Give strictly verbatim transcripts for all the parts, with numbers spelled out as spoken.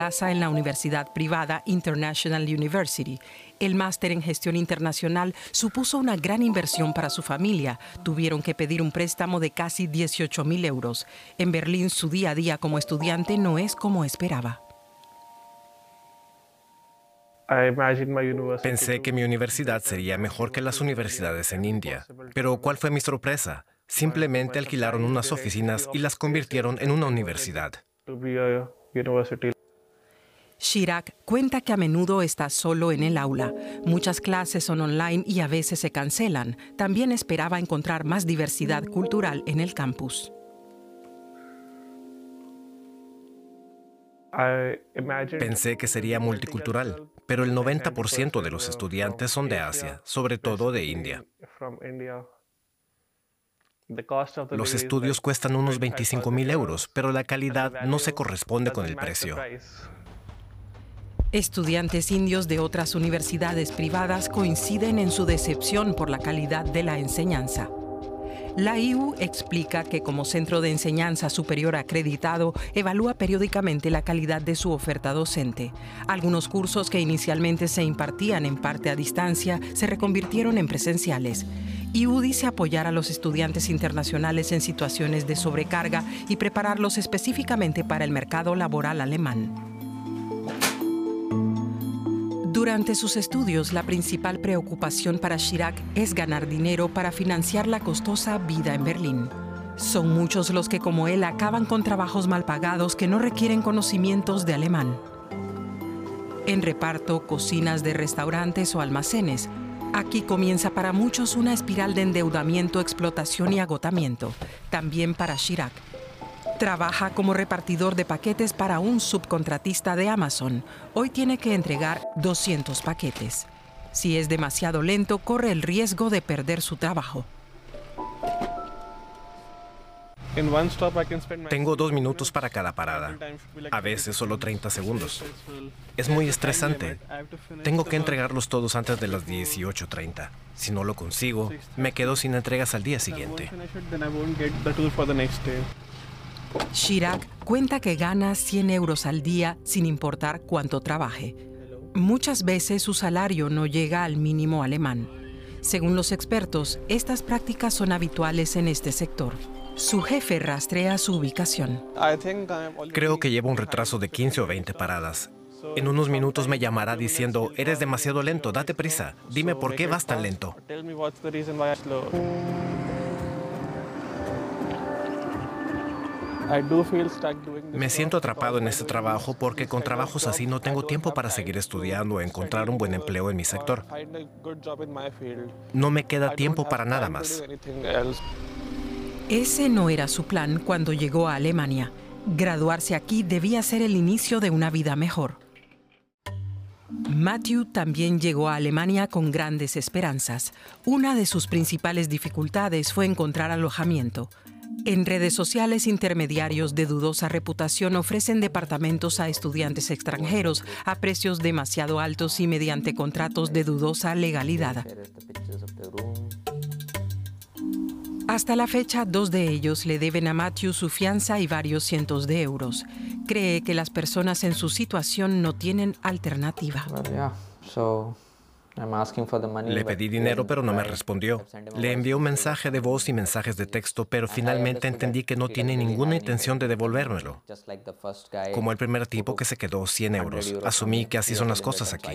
plaza en la universidad privada International University. El máster en gestión internacional supuso una gran inversión para su familia. Tuvieron que pedir un préstamo de casi dieciocho mil euros. En Berlín, su día a día como estudiante no es como esperaba. Pensé que mi universidad sería mejor que las universidades en India. Pero ¿cuál fue mi sorpresa? Simplemente alquilaron unas oficinas y las convirtieron en una universidad. Chirac cuenta que a menudo está solo en el aula. Muchas clases son online y a veces se cancelan. También esperaba encontrar más diversidad cultural en el campus. Pensé que sería multicultural, pero el noventa por ciento de los estudiantes son de Asia, sobre todo de India. Los estudios cuestan unos veinticinco mil euros, pero la calidad no se corresponde con el precio. Estudiantes indios de otras universidades privadas coinciden en su decepción por la calidad de la enseñanza. La I U explica que como centro de enseñanza superior acreditado, evalúa periódicamente la calidad de su oferta docente. Algunos cursos que inicialmente se impartían en parte a distancia se reconvirtieron en presenciales. I U dice apoyar a los estudiantes internacionales en situaciones de sobrecarga y prepararlos específicamente para el mercado laboral alemán. Durante sus estudios, la principal preocupación para Chirac es ganar dinero para financiar la costosa vida en Berlín. Son muchos los que, como él, acaban con trabajos mal pagados que no requieren conocimientos de alemán. En reparto, cocinas de restaurantes o almacenes. Aquí comienza para muchos una espiral de endeudamiento, explotación y agotamiento. También para Chirac. Trabaja como repartidor de paquetes para un subcontratista de Amazon. Hoy tiene que entregar doscientos paquetes. Si es demasiado lento, corre el riesgo de perder su trabajo. Tengo dos minutos para cada parada. A veces solo treinta segundos. Es muy estresante. Tengo que entregarlos todos antes de las dieciocho treinta. Si no lo consigo, me quedo sin entregas al día siguiente. Chirac cuenta que gana cien euros al día sin importar cuánto trabaje. Muchas veces su salario no llega al mínimo alemán. Según los expertos, estas prácticas son habituales en este sector. Su jefe rastrea su ubicación. Creo que llevo un retraso de quince o veinte paradas. En unos minutos me llamará diciendo, eres demasiado lento, date prisa. Dime por qué vas tan lento. Me siento atrapado en este trabajo porque con trabajos así no tengo tiempo para seguir estudiando o encontrar un buen empleo en mi sector. No me queda tiempo para nada más. Ese no era su plan cuando llegó a Alemania. Graduarse aquí debía ser el inicio de una vida mejor. Matthew también llegó a Alemania con grandes esperanzas. Una de sus principales dificultades fue encontrar alojamiento. En redes sociales, intermediarios de dudosa reputación ofrecen departamentos a estudiantes extranjeros a precios demasiado altos y mediante contratos de dudosa legalidad. Hasta la fecha, dos de ellos le deben a Matthew su fianza y varios cientos de euros. Cree que las personas en su situación no tienen alternativa. Le pedí dinero, pero no me respondió. Le envié un mensaje de voz y mensajes de texto, pero finalmente entendí que no tiene ninguna intención de devolvérmelo. Como el primer tipo que se quedó cien euros. Asumí que así son las cosas aquí.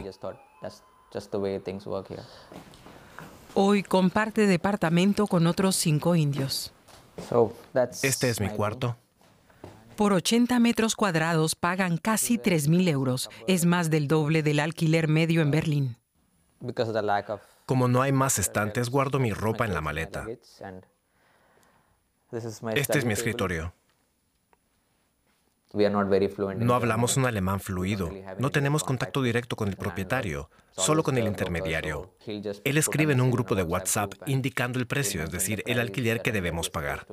Hoy comparte departamento con otros cinco indios. Este es mi cuarto. Por ochenta metros cuadrados pagan casi tres mil euros. Es más del doble del alquiler medio en Berlín. Como no hay más estantes, guardo mi ropa en la maleta. Este es mi escritorio. No hablamos un alemán fluido. No tenemos contacto directo con el propietario, solo con el intermediario. Él escribe en un grupo de WhatsApp indicando el precio, es decir, el alquiler que debemos pagar.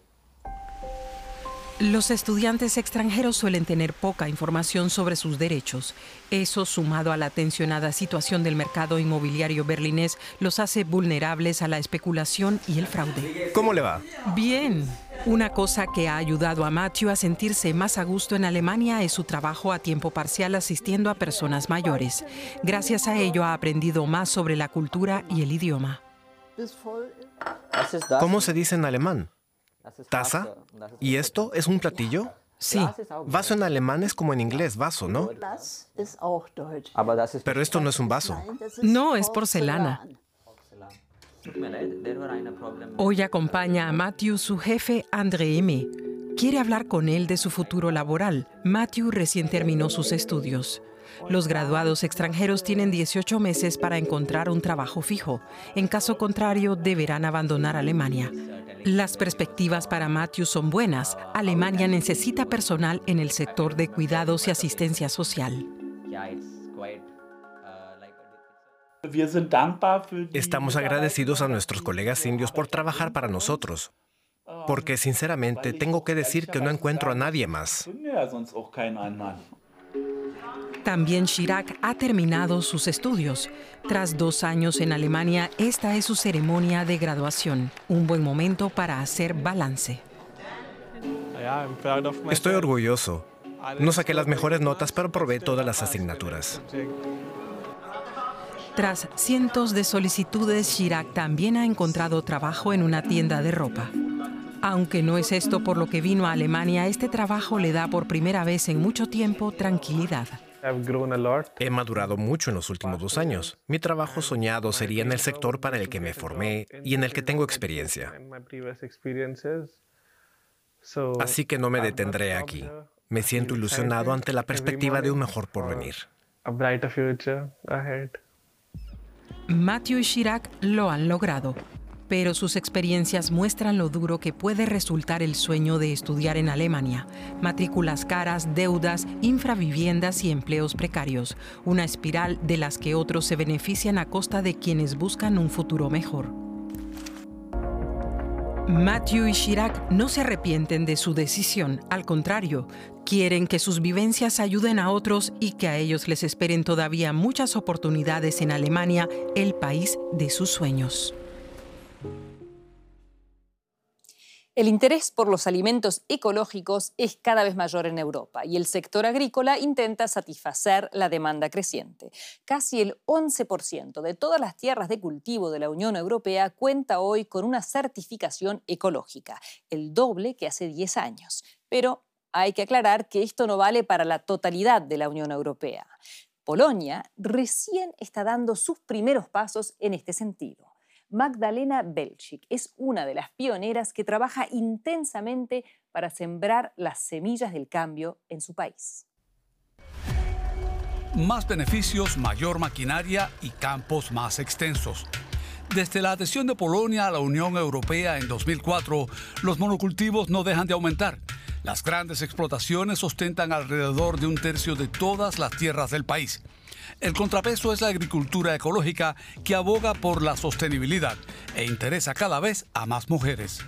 Los estudiantes extranjeros suelen tener poca información sobre sus derechos. Eso, sumado a la tensionada situación del mercado inmobiliario berlinés, los hace vulnerables a la especulación y el fraude. ¿Cómo le va? Bien. Una cosa que ha ayudado a Matthew a sentirse más a gusto en Alemania es su trabajo a tiempo parcial asistiendo a personas mayores. Gracias a ello ha aprendido más sobre la cultura y el idioma. ¿Cómo se dice en alemán? ¿Taza? ¿Y esto es un platillo? Sí. Vaso en alemán es como en inglés, vaso, ¿no? Pero esto no es un vaso. No, es porcelana. Hoy acompaña a Matthew su jefe André Aimé. Quiere hablar con él de su futuro laboral. Matthew recién terminó sus estudios. Los graduados extranjeros tienen dieciocho meses para encontrar un trabajo fijo. En caso contrario, deberán abandonar Alemania. Las perspectivas para Matthew son buenas. Alemania necesita personal en el sector de cuidados y asistencia social. Estamos agradecidos a nuestros colegas indios por trabajar para nosotros, porque sinceramente tengo que decir que no encuentro a nadie más. También Chirac ha terminado sus estudios. Tras dos años en Alemania, esta es su ceremonia de graduación. Un buen momento para hacer balance. Estoy orgulloso. No saqué las mejores notas, pero probé todas las asignaturas. Tras cientos de solicitudes, Chirac también ha encontrado trabajo en una tienda de ropa. Aunque no es esto por lo que vino a Alemania, este trabajo le da por primera vez en mucho tiempo tranquilidad. He madurado mucho en los últimos dos años. Mi trabajo soñado sería en el sector para el que me formé y en el que tengo experiencia. Así que no me detendré aquí. Me siento ilusionado ante la perspectiva de un mejor porvenir. Matthew y Chirac lo han logrado, pero sus experiencias muestran lo duro que puede resultar el sueño de estudiar en Alemania. Matrículas caras, deudas, infraviviendas y empleos precarios. Una espiral de las que otros se benefician a costa de quienes buscan un futuro mejor. Matthew y Chirac no se arrepienten de su decisión. Al contrario, quieren que sus vivencias ayuden a otros y que a ellos les esperen todavía muchas oportunidades en Alemania, el país de sus sueños. El interés por los alimentos ecológicos es cada vez mayor en Europa y el sector agrícola intenta satisfacer la demanda creciente. Casi el once por ciento de todas las tierras de cultivo de la Unión Europea cuenta hoy con una certificación ecológica, el doble que hace diez años. Pero hay que aclarar que esto no vale para la totalidad de la Unión Europea. Polonia recién está dando sus primeros pasos en este sentido. Magdalena Belczyk es una de las pioneras que trabaja intensamente para sembrar las semillas del cambio en su país. Más beneficios, mayor maquinaria y campos más extensos. Desde la adhesión de Polonia a la Unión Europea en dos mil cuatro, los monocultivos no dejan de aumentar. Las grandes explotaciones ostentan alrededor de un tercio de todas las tierras del país. El contrapeso es la agricultura ecológica que aboga por la sostenibilidad e interesa cada vez a más mujeres.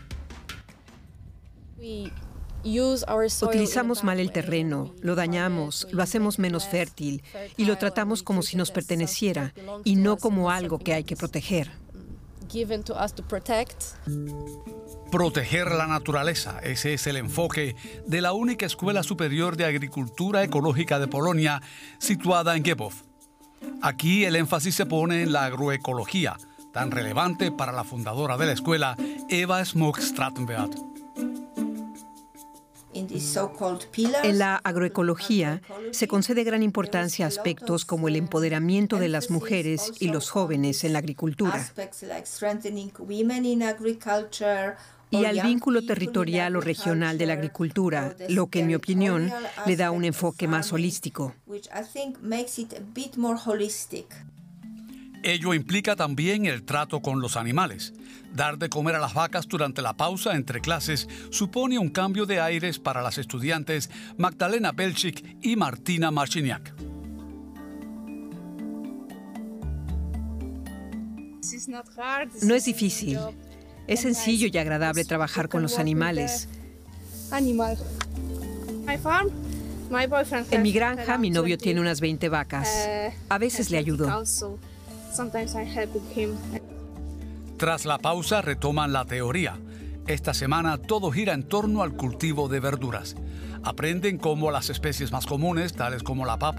Utilizamos mal el terreno, lo dañamos, lo hacemos menos fértil y lo tratamos como si nos perteneciera y no como algo que hay que proteger. Proteger la naturaleza, ese es el enfoque de la única escuela superior de agricultura ecológica de Polonia, situada en Głębów. Aquí el énfasis se pone en la agroecología, tan relevante para la fundadora de la escuela, Eva Smok-Stratenberg. En la agroecología se concede gran importancia a aspectos como el empoderamiento de las mujeres y los jóvenes en la agricultura y al vínculo territorial o regional de la agricultura, lo que en mi opinión le da un enfoque más holístico. Ello implica también el trato con los animales. Dar de comer a las vacas durante la pausa entre clases supone un cambio de aires para las estudiantes Magdalena Belczyk y Martina Marciniak. No es difícil. Es sencillo y agradable trabajar con los animales. En mi granja, mi novio tiene unas veinte vacas. A veces le ayudo. Tras la pausa retoman la teoría. Esta semana todo gira en torno al cultivo de verduras. Aprenden cómo las especies más comunes, tales como la papa